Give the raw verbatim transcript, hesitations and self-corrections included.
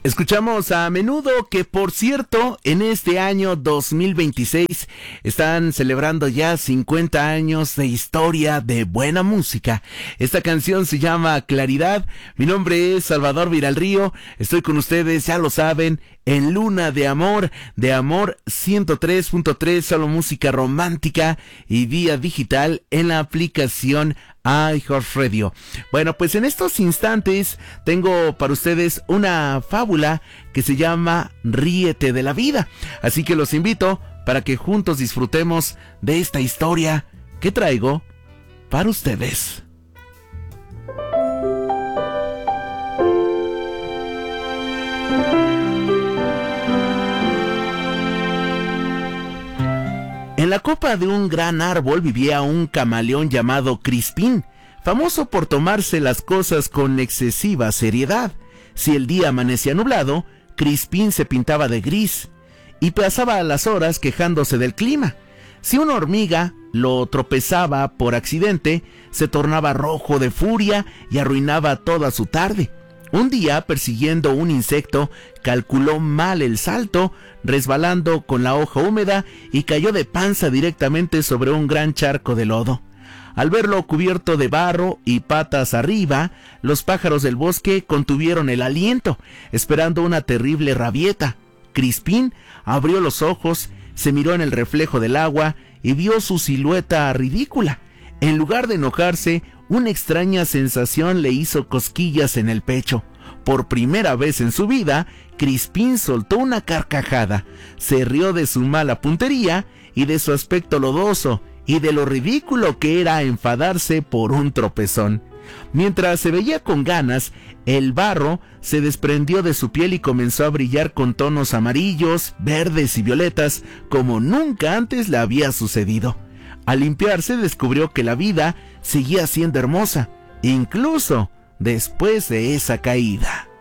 Escuchamos a Menudo, que por cierto, en este año dos mil veintiséis están celebrando ya cincuenta años de historia de buena música. Esta canción se llama Claridad. Mi nombre es Salvador Viralrío. Estoy con ustedes, ya lo saben, en Luna de Amor, de Amor ciento tres punto tres, solo música romántica y vía digital en la aplicación iHeartRadio. Bueno, pues en estos instantes tengo para ustedes una fábula que se llama Ríete de la vida. Así que los invito para que juntos disfrutemos de esta historia que traigo para ustedes. En la copa de un gran árbol vivía un camaleón llamado Crispín, famoso por tomarse las cosas con excesiva seriedad. Si el día amanecía nublado, Crispín se pintaba de gris y pasaba las horas quejándose del clima. Si una hormiga lo tropezaba por accidente, se tornaba rojo de furia y arruinaba toda su tarde. Un día, persiguiendo un insecto, calculó mal el salto, resbalando con la hoja húmeda y cayó de panza directamente sobre un gran charco de lodo. Al verlo cubierto de barro y patas arriba, los pájaros del bosque contuvieron el aliento, esperando una terrible rabieta. Crispín abrió los ojos, se miró en el reflejo del agua y vio su silueta ridícula. En lugar de enojarse, una extraña sensación le hizo cosquillas en el pecho. Por primera vez en su vida, Crispín soltó una carcajada. Se rió de su mala puntería y de su aspecto lodoso y de lo ridículo que era enfadarse por un tropezón. Mientras se veía con ganas, el barro se desprendió de su piel y comenzó a brillar con tonos amarillos, verdes y violetas como nunca antes le había sucedido. Al limpiarse descubrió que la vida seguía siendo hermosa, incluso después de esa caída.